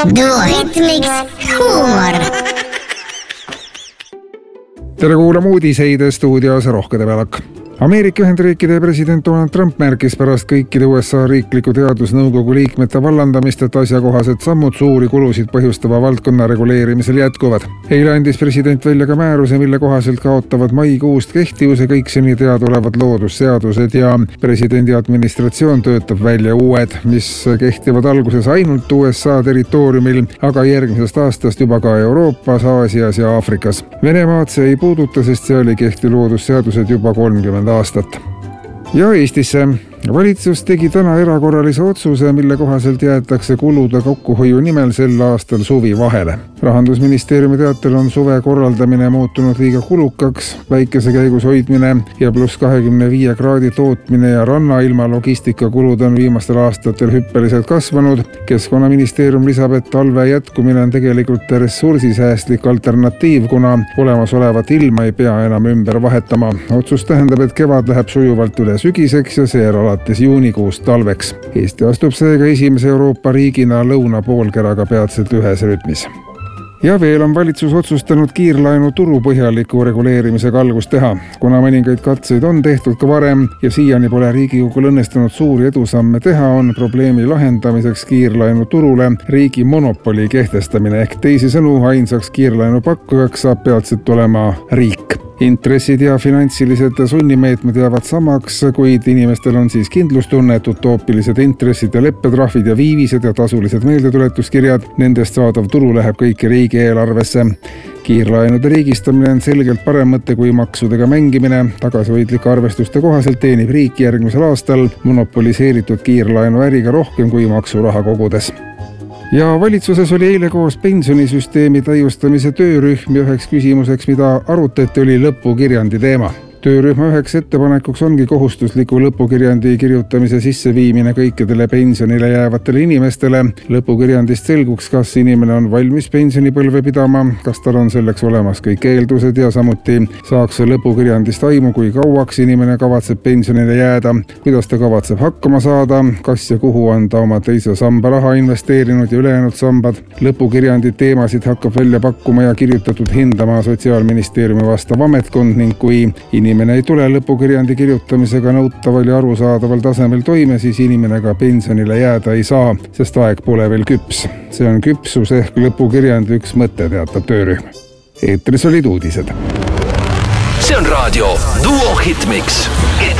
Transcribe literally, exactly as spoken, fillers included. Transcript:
Duo Hitmix huumor. Tere kuulama uudiseid stuudios Rohkede Välak. Ameerika Ühendriikide president Donald Trump märkis pärast kõikide U S A riikliku teadusnõukogu liikmete vallandamist, et asjakohased sammud suuri kulusid põhjustava valdkonna reguleerimisel jätkuvad. Eile andis president välja ka määruse, mille kohaselt kaotavad maikuust kehtivuse kõik seni teadulevad loodusseadused ja presidendi administratsioon töötab välja uued, mis kehtivad alguses ainult U S A territooriumil, aga järgmisest aastast juba ka Euroopas, Aasias ja Aafrikas. Venemaad see ei puuduta, sest see oli kehtiv loodusseadused juba kolmkümmend aastat. Ja Eestisse. Valitsus tegi täna erakorralise otsuse, mille kohaselt jäetakse kulude kokkuhoiu nimel sel aastal suvi vahele. Rahandusministeeriumi teatel on suve korraldamine muutunud liiga kulukaks, päikese käigus hoidmine ja pluss kahekümne viie kraadi tootmine ja rannailma logistikakulud on viimastel aastatel hüppeliselt kasvanud. Keskkonnaministeerium lisab, et talve jätkumine on tegelikult ressursisäästlik alternatiiv, kuna olemasolevat ilma ei pea enam ümber vahetama. Otsus tähendab, et kevad läheb sujuvalt üle sügiseks ja seejärel alates juunikuust talveks. Eesti astub seega esimese Euroopa riigina lõuna poolkeraga peatselt ühes rütmis. Ja veel on valitsus otsustanud kiirlaenu turu põhjaliku reguleerimisega algust teha. Kuna mõningaid katseid on tehtud ka varem ja siiani pole Riigikogul õnnestunud suuri edusamme teha, on probleemi lahendamiseks kiirlaenu turule riigi monopoli kehtestamine ehk teisisõnu ainsaks kiirlaenu pakkujaks saab peatselt olema riik. Intressid ja finantsilised sunnimeetmed jäävad samaks, kuid inimestel on siis kindlustunne, et utoopilised intressid ja leppetrahvid ja viivised ja tasulised meeldetuletuskirjad, nendest saadav tulu läheb kõiki riigieelarvesse. Kiirlaenude riigistamine on selgelt parem mõte kui maksudega mängimine. Tagasihoidlike arvestuste kohaselt teenib riik järgmisel aastal monopoliseeritud kiirlaenu äriga rohkem kui maksuraha kogudes. Ja valitsuses oli eile koos pensionisüsteemi täiustamise töörühm ja üheks küsimuseks, mida arutati, oli lõpukirjandi teema. Töörühma üheks ettepanekuks ongi kohustusliku lõpukirjandi kirjutamise sisseviimine kõikidele pensionile jäävatele inimestele. Lõpukirjandist selguks, kas inimene on valmis pensionipõlve pidama, kas tal on selleks olemas kõik eeldused ja samuti saaks lõpukirjandist aimu, kui kauaks inimene kavatseb pensionile jääda, kuidas ta kavatseb hakkama saada, kas ja kuhu on ta oma teise samba raha investeerinud ja ülejäänud sambad. Lõpukirjandi teemasid hakkab välja pakkuma ja kirjutatud hindama Sotsiaalministeeriumi vastav ametkond ning kui inimene Inimene ei tule lõpukirjandi kirjutamisega nõutaval ja arusaadaval tasemel toime, siis inimene ka pensionile jääda ei saa, sest aeg pole veel küps. See on küpsus ehk lõpukirjandi üks mõte, teatab töörühm. Eetris olid uudised. See on raadio Duo Hitmix.